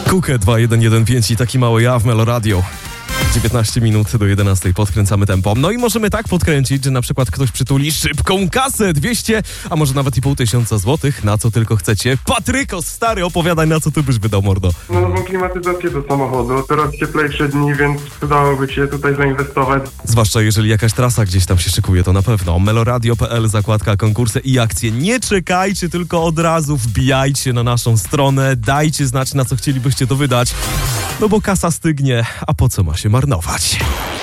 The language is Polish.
Kukę 2115 i taki mały ja w Melo Radio. 19 minut do 11 podkręcamy tempo. No i możemy tak podkręcić, że na przykład ktoś przytuli szybką kasę 200, a może nawet i 500 złotych, na co tylko chcecie. Patrykos, stary, opowiadaj, na co ty byś wydał, mordo. No, nową klimatyzację do samochodu. Teraz cieplejsze dni, więc przydałoby się tutaj zainwestować. Zwłaszcza jeżeli jakaś trasa gdzieś tam się szykuje, to na pewno. meloradio.pl, zakładka konkursy i akcje. Nie czekajcie, tylko od razu wbijajcie na naszą stronę, dajcie znać, na co chcielibyście to wydać. No bo kasa stygnie, a po co ma się marnować?